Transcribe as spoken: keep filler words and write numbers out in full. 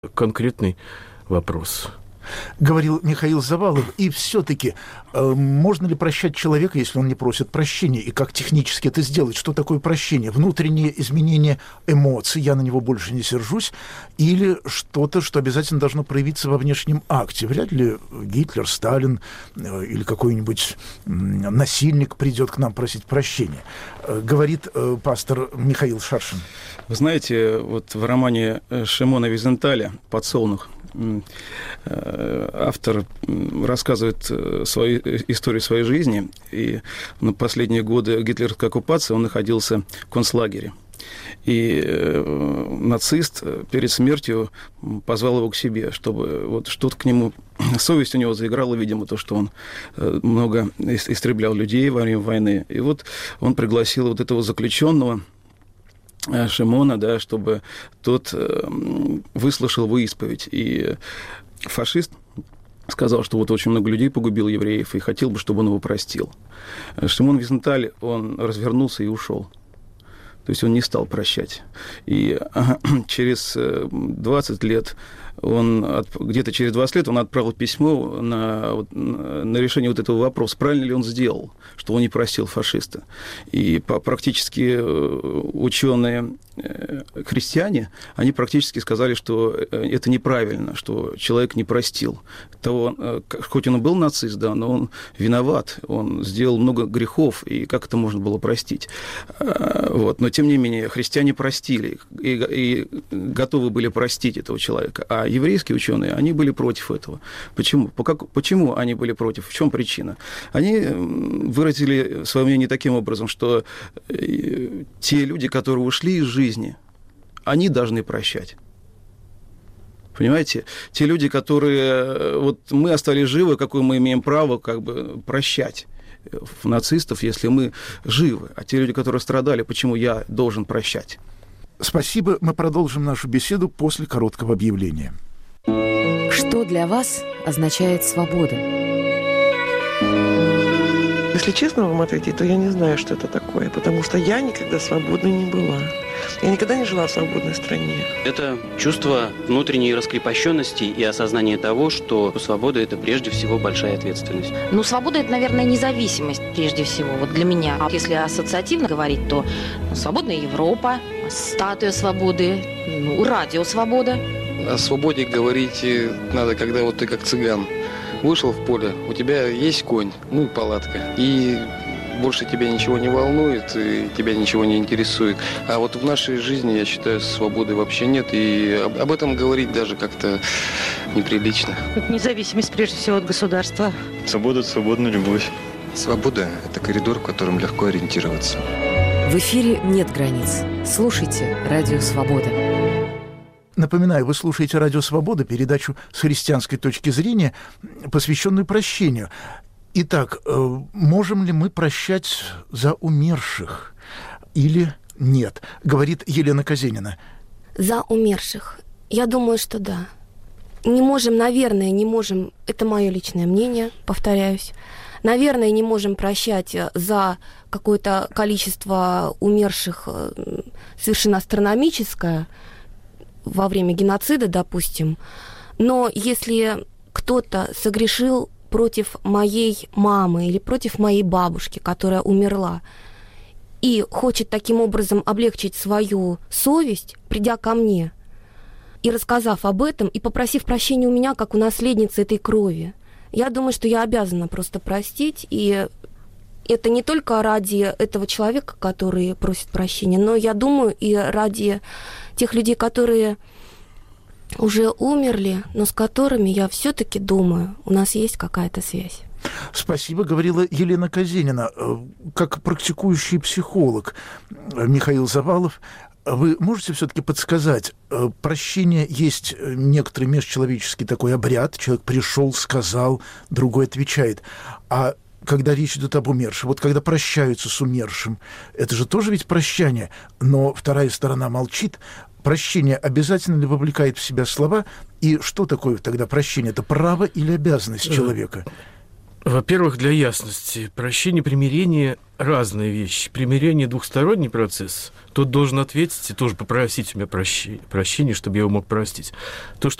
конкретный вопрос. Говорил Михаил Завалов. И все-таки, э, можно ли прощать человека, если он не просит прощения? И как технически это сделать? Что такое прощение? Внутреннее изменение эмоций, я на него больше не сержусь, или что-то, что обязательно должно проявиться во внешнем акте? Вряд ли Гитлер, Сталин э, или какой-нибудь э, насильник придет к нам просить прощения. Э, говорит э, пастор Михаил Шаршин. Вы знаете, вот в романе Шимона Визенталя «Подсолнух» автор рассказывает свою историю своей жизни, и на последние годы гитлеровской оккупации он находился в концлагере. И нацист перед смертью позвал его к себе, чтобы вот что-то к нему... Совесть у него заиграла, видимо, то, что он много истреблял людей во время войны. И вот он пригласил вот этого заключенного Шимона, да, чтобы тот выслушал его исповедь. И фашист сказал, что вот очень много людей погубил евреев, и хотел бы, чтобы он его простил. Шимон Визенталь, он развернулся и ушел. То есть он не стал прощать. И через двадцать лет, он, где-то через двадцать лет он отправил письмо на, на решение вот этого вопроса, правильно ли он сделал, что он не простил фашиста. И практически ученые христиане, они практически сказали, что это неправильно, что человек не простил того, хоть он и был нацист, да, но он виноват, он сделал много грехов, и как это можно было простить? Вот. Но, тем не менее, христиане простили и, и готовы были простить этого человека, а еврейские ученые, они были против этого. Почему? Как, почему они были против? В чем причина? Они выразили свое мнение таким образом, что те люди, которые ушли из жизни, они должны прощать. Понимаете? Те люди, которые... Вот мы остались живы, какое мы имеем право как бы прощать нацистов, если мы живы. А те люди, которые страдали, почему я должен прощать? Спасибо. Мы продолжим нашу беседу после короткого объявления. Что для вас означает свобода? Если честно вам ответить, то я не знаю, что это такое, потому что я никогда свободной не была. Я никогда не жила в свободной стране. Это чувство внутренней раскрепощенности и осознание того, что свобода – это прежде всего большая ответственность. Ну, свобода – это, наверное, независимость прежде всего, вот для меня. А если ассоциативно говорить, то свободная Европа, статуя свободы, ну, радио «Свобода». О свободе говорить надо, когда вот ты как цыган вышел в поле, у тебя есть конь, ну и палатка, и больше тебя ничего не волнует, и тебя ничего не интересует. А вот в нашей жизни, я считаю, свободы вообще нет, и об, об этом говорить даже как-то неприлично. Это независимость прежде всего от государства. Свобода – это свободная любовь. Свобода – это коридор, в котором легко ориентироваться. В эфире «Нет границ». Слушайте «Радио Свобода». Напоминаю, вы слушаете «Радио Свобода», передачу с христианской точки зрения, посвященную прощению. Итак, можем ли мы прощать за умерших или нет? Говорит Елена Казенина. За умерших. Я думаю, что да. Не можем, наверное, не можем, это мое личное мнение, повторяюсь, наверное, не можем прощать за какое-то количество умерших совершенно астрономическое, во время геноцида, допустим, но если кто-то согрешил против моей мамы или против моей бабушки, которая умерла, и хочет таким образом облегчить свою совесть, придя ко мне и рассказав об этом, и попросив прощения у меня, как у наследницы этой крови, я думаю, что я обязана просто простить, и это не только ради этого человека, который просит прощения, но я думаю и ради тех людей, которые уже умерли, но с которыми я все-таки думаю, у нас есть какая-то связь. Спасибо, говорила Елена Казенина. Как практикующий психолог Михаил Завалов, вы можете все-таки подсказать, прощение есть некоторый межчеловеческий такой обряд, человек пришел, сказал, другой отвечает, а когда речь идет об умершем, вот когда прощаются с умершим, это же тоже ведь прощание, но вторая сторона молчит. Прощение обязательно ли вовлекает в себя слова? И что такое тогда прощение? Это право или обязанность человека? Во-первых, для ясности, прощение и примирение – разные вещи. Примирение – двухсторонний процесс, тот должен ответить и тоже попросить у меня прощения, прощения, чтобы я его мог простить. То, что